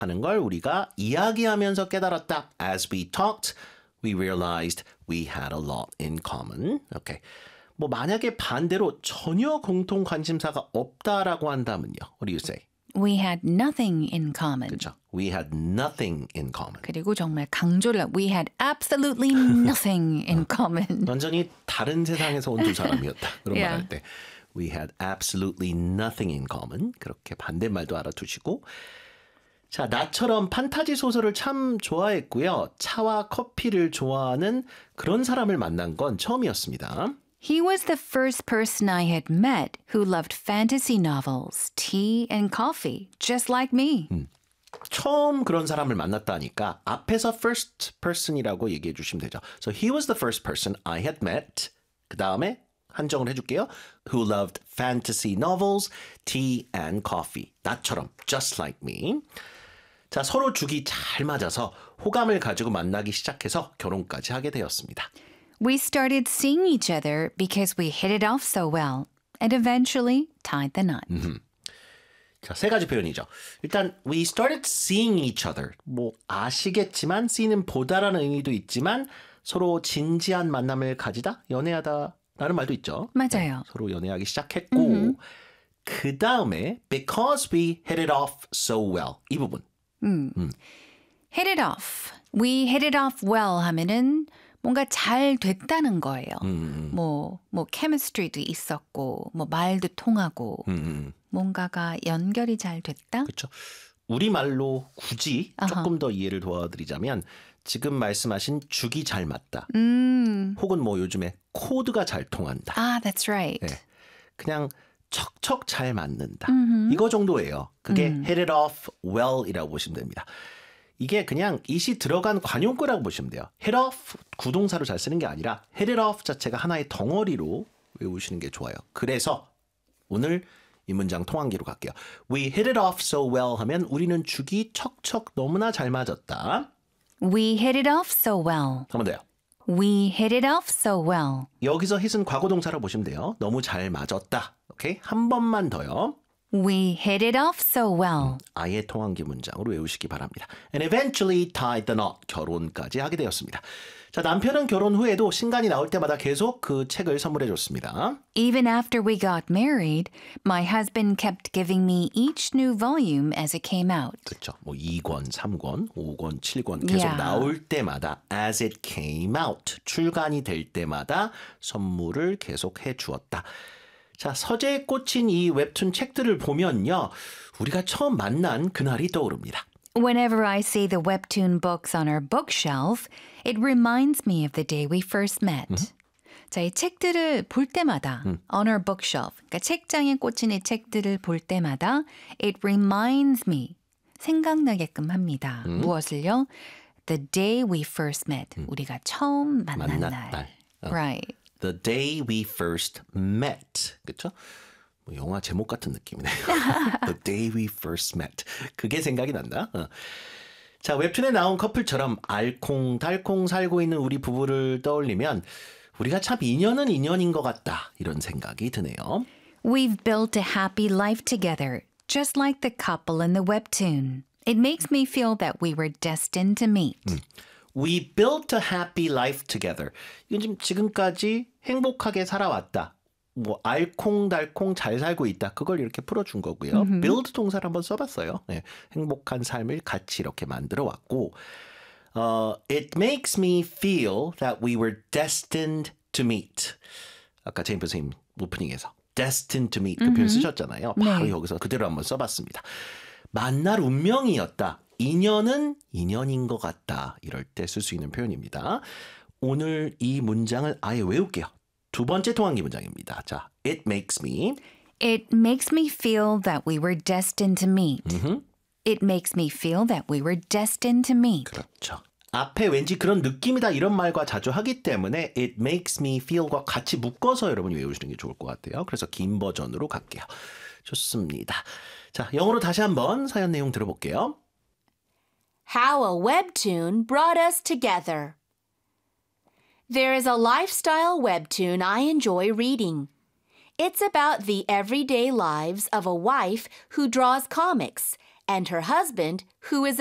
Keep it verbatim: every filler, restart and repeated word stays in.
하는 걸 우리가 이야기하면서 깨달았다. As we talked, we realized we had a lot in common. 오케이. 뭐 만약에 반대로 전혀 공통 관심사가 없다라고 한다면요. What do you say? We had nothing in common. 그렇죠. We had nothing in common. 그리고 정말 강조를 We had absolutely nothing in common. 완전히 다른 세상에서 온 두 사람이었다. 그런 Yeah. 말할 때 We had absolutely nothing in common. 그렇게 반대말도 알아두시고 자, 나처럼 판타지 소설을 참 좋아했고요. 차와 커피를 좋아하는 그런 사람을 만난 건 처음이었습니다. He was the first person I had met who loved fantasy novels, tea and coffee, just like me. 음. 처음 그런 사람을 만났다니까 앞에서 first person이라고 얘기해 주시면 되죠. So he was the first person I had met. 그 다음에 한정을 해줄게요. Who loved fantasy novels, tea and coffee. 나처럼, just like me. 자, 서로 죽이 잘 맞아서 호감을 가지고 만나기 시작해서 결혼까지 하게 되었습니다. We started seeing each other because we hit it off so well and eventually tied the knot. 음흠. 자, 세 가지 표현이죠. 일단 we started seeing each other. 뭐 아시겠지만 see는 보다라는 의미도 있지만 서로 진지한 만남을 가지다, 연애하다라는 말도 있죠. 맞아요. 네, 서로 연애하기 시작했고 그 다음에 because we hit it off so well. 이 부분. 음. 음. Hit it off. We hit it off well 하면은 뭔가 잘 됐다는 거예요. 음. 뭐, 뭐 chemistry도 있었고, 뭐 말도 통하고, 음. 뭔가가 연결이 잘 됐다. 그렇죠. 우리 말로 굳이 uh-huh. 조금 더 이해를 도와드리자면 지금 말씀하신 죽이 잘 맞다. 음. 혹은 뭐 요즘에 코드가 잘 통한다. 아, that's right. 네. 그냥 척척 잘 맞는다. 음흠. 이거 정도예요. 그게 음. hit it off well이라고 보시면 됩니다. 이게 그냥 it이 들어간 관용구라고 보시면 돼요. hit off 구동사로 잘 쓰는 게 아니라 hit it off 자체가 하나의 덩어리로 외우시는 게 좋아요. 그래서 오늘 이 문장 통한기로 갈게요. We hit it off so well 하면 우리는 죽이 척척 너무나 잘 맞았다. We hit it off so well. 한 번 더요. We hit it off so well. 여기서 hit은 과거동사로 보시면 돼요. 너무 잘 맞았다. 오케이? 한 번만 더요. We hit it off so well. 음, 아예 통한기 문장으로 외우시기 바랍니다. And eventually tied the knot. 결혼까지 하게 되었습니다. 자, 남편은 결혼 후에도 신간이 나올 때마다 계속 그 책을 선물해 줬습니다. Even after we got married, my husband kept giving me each new volume as it came out. 그렇죠. 뭐 이 권, 삼 권, 오 권, 칠 권 계속 Yeah. 나올 때마다 as it came out. 출간이 될 때마다 선물을 계속 해 주었다. 자, 서재에 꽂힌 이 웹툰 책들을 보면요. 우리가 처음 만난 그날이 떠오릅니다. Whenever I see the webtoon books on our bookshelf, it reminds me of the day we first met. 음? 자, 이 책들을 볼 때마다 음. on our bookshelf, 그러니까 책장에 꽂힌 이 책들을 볼 때마다 it reminds me, 생각나게끔 합니다. 음? 무엇을요? The day we first met, 음. 우리가 처음 만난, 만난 날. 날. 어. Right. The day we first met. 그렇죠? 뭐 영화 제목 같은 느낌이네요. The day we first met. 그게 생각이 난다. 어. 자, 웹툰에 나온 커플처럼 알콩달콩 살고 있는 우리 부부를 떠올리면 우리가 참 인연은 인연인 것 같다. 이런 생각이 드네요. We've built a happy life together, just like the couple in the webtoon. It makes me feel that we were destined to meet. 음. We built a happy life together. 이건 지금 지금까지 행복하게 살아왔다. 뭐 알콩달콩 잘 살고 있다. 그걸 이렇게 풀어준 거고요. Mm-hmm. build 동사를 한번 써봤어요. 네, 행복한 삶을 같이 이렇게 만들어 왔고 uh, It makes me feel that we were destined to meet. 아까 제임프 선생님 오프닝에서 destined to meet 그 표현 쓰셨잖아요. 바로 네. 여기서 그대로 한번 써봤습니다. 만날 운명이었다. 인연은 인연인 것 같다. 이럴 때 쓸 수 있는 표현입니다. 오늘 이 문장을 아예 외울게요. 두 번째 통한기 문장입니다. 자, it makes me. It makes me feel that we were destined to meet. Mm-hmm. It makes me feel that we were destined to meet. 그렇죠. 앞에 왠지 그런 느낌이다 이런 말과 자주 하기 때문에 it makes me feel과 같이 묶어서 여러분이 외우시는 게 좋을 것 같아요. 그래서 긴 버전으로 갈게요. 좋습니다. 자, 영어로 다시 한번 사연 내용 들어볼게요. How a webtoon brought us together. There is a lifestyle webtoon I enjoy reading. It's about the everyday lives of a wife who draws comics and her husband, who is